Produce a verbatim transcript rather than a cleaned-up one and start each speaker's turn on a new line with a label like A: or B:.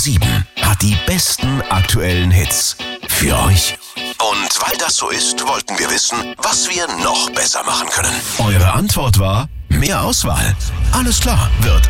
A: sieben hat die besten aktuellen Hits für euch. Und weil das so ist, wollten wir wissen, was wir noch besser machen können. Eure Antwort war mehr Auswahl. Alles klar, wird